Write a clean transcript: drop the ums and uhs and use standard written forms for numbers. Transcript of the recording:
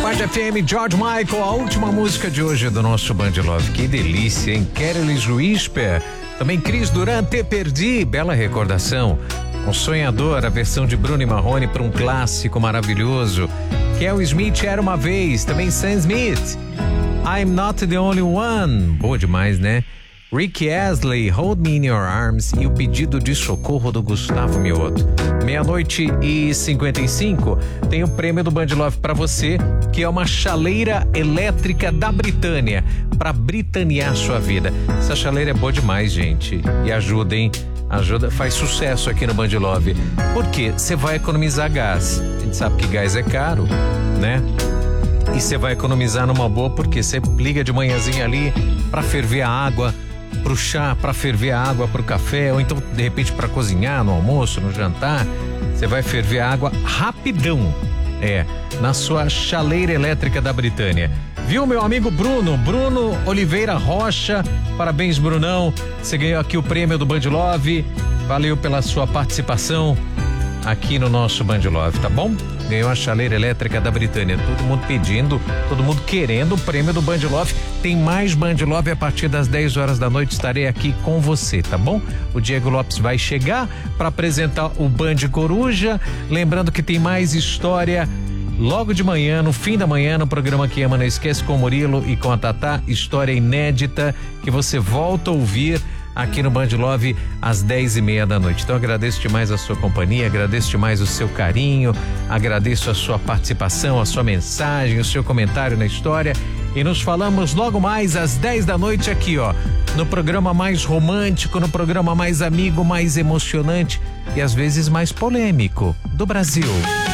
Band FM, George Michael, a última música de hoje do nosso Band Love. Que delícia, hein? Kerelis Whisper, também Cris Duran, Te Perdi, bela recordação. Um Sonhador, a versão de Bruno e Marrone para um clássico maravilhoso. Kel Smith, Era Uma Vez, também Sam Smith. I'm Not The Only One, boa demais, né? Rick Astley, Hold Me In Your Arms e o Pedido de Socorro do Gustavo Mioto. 00:55, tem o prêmio do Band Love pra você, que é uma chaleira elétrica da Britânia, pra britanear sua vida. Essa chaleira é boa demais, gente, e ajuda, hein? Ajuda, faz sucesso aqui no Band Love. Por quê? Você vai economizar gás. A gente sabe que gás é caro, né? E você vai economizar numa boa, porque você liga de manhãzinha ali pra ferver a água pro chá, pra ferver a água pro café, ou então de repente pra cozinhar no almoço, no jantar. Você vai ferver a água rapidão, na sua chaleira elétrica da Britânia. Viu, meu amigo Bruno Oliveira Rocha, parabéns, Brunão, você ganhou aqui o prêmio do Band Love, valeu pela sua participação aqui no nosso Band Love, tá bom? Ganhou a chaleira elétrica da Britânia, todo mundo pedindo, todo mundo querendo o prêmio do Band Love. Tem mais Band Love a partir das 10 horas da noite, estarei aqui com você, tá bom? O Diego Lopes vai chegar para apresentar o Band Coruja, lembrando que tem mais história logo de manhã, no fim da manhã, no programa Que Ama Não Esquece, com o Murilo e com a Tatá, história inédita que você volta a ouvir aqui no Band Love às 10:30 da noite. Então agradeço demais a sua companhia, agradeço demais o seu carinho, agradeço a sua participação, a sua mensagem, o seu comentário na história, e nos falamos logo mais às 10 da noite aqui, no programa mais romântico, no programa mais amigo, mais emocionante e às vezes mais polêmico do Brasil.